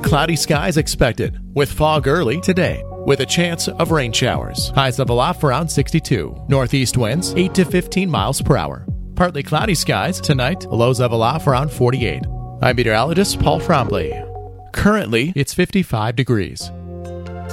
cloudy skies expected, with fog early today, with a chance of rain showers. Highs level off around 62. Northeast winds 8 to 15 miles per hour. Partly cloudy skies tonight, lows level off around 48. I'm meteorologist Paul Trombley. Currently, it's 55 degrees.